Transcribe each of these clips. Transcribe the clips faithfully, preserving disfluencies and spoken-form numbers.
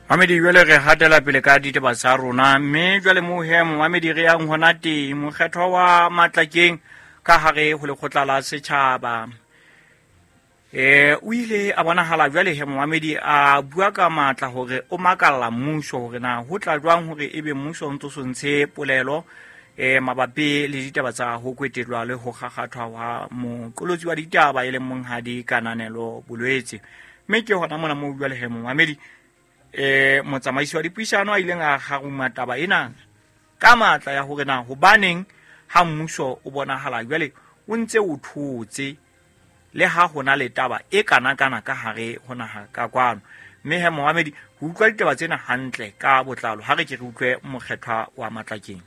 Mohamedi jwale re hatela pele ka ditaba tsa rona mme jwale mo he Mohamedi re yang hona teng mokgetho wa Matlakeng ka hare ho lekgotla la setjhaba. Eh o ile a bonahala jwale he Mohamedi a bua ka matla hore o makalla mmuso hore na ho tla jwang hore ebe mmuso o ntse o ntshe polelo eh mabapi le ditaba tsa ho kwetelwa le ho gagathwa wa moqolotsi wa ditaba e leng monghadi Kananelo Bolwetse. Mme ke hona mona mo jwale he Mohamedi eh motsamaisi wa dipuisano a ileng a garuma taba ena ka matla ya hore na hobaneng ha mmuso o bonahala jwale o ntse o thotse le ha hona le taba e kana kana ka hare hona ha ka kwano. Mme he Mohamedi ho utlwa ditaba tsena hantle ka botlalo ha re ke re utlwe mokgethwa wa Matlakeng.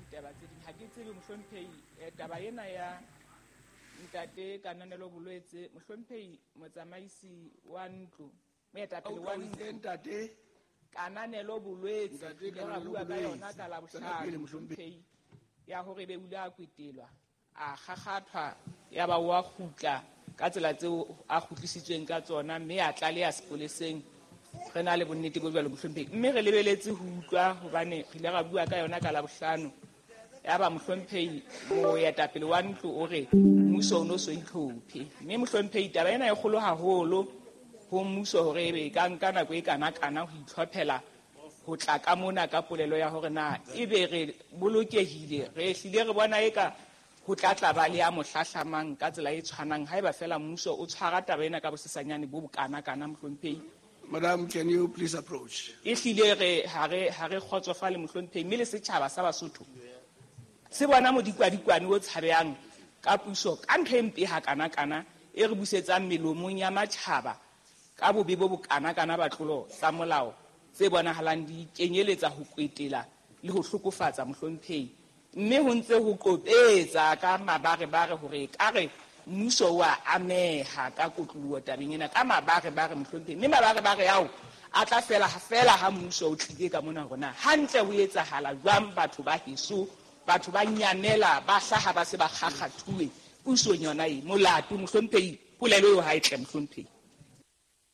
Taba ena ya ntate Kananelo Bolwetse mohlomphehi motsamaisi wa ntlo moetapele wa ntate Kananelo Bolwetse ke ra bua ka yona ka la bohlano mohlomphehi ya hore be ula a kwetelwa a gagathwa ya ba wa khutla ka tsela tseo a khutlisitsweng ka tsona mme a tla le ya sepoleseng re na le bonnete bo jwalo mohlomphehi mme re lebeletse ho utlwa hobane re ile ra bua ka yona ka la bohlano ya ba mohlomphehi mo ya tapele wa ntlo o re mmuso o no so itlhophe mme mohlomphehi taba ena e kgolo haholo ho mmuso hore ebe ka nka nako e kana kana ho itlhophela ho tla ka mona ka polelo ya hore na ebe re bolokehile re hlile re bona eka ho tla tla ba le ya mohlahlamang ka tsela e tshwanang ha eba fela mmuso o tshwara taba ena ka bosesanyane bo bokana kana mohlomphehi. Madam, can you please approach? E hlile re ha re ha re kgotsofale mohlomphehi mme le setjhaba sa Basotho se bona mo dikwadikwane o tshabeyang ka puso ka ntho e mpe ha kana kana e re busetsang melomong ya matjhaba ka bobe bo bokana kana batlolo tsa molao tse bonahalang di kenyeletsa ho kwetela le ho hlokofatsa mohlomphehi mme ho ntse ho qopetsa ka mabare bare hore kare mmuso wa ameha ka kotluwa tabeng ena ka mabare bare mohlomphehi mme mabare bare yao a tla fela ha fela ha mmuso o tlile ka mona rona hantle ho etsahala jwang batho ba heso batho ba nyanela ba hlaha ba se ba gagatuwe puso yona e molato mohlomphehi polelo yo ha e tle mohlomphehi.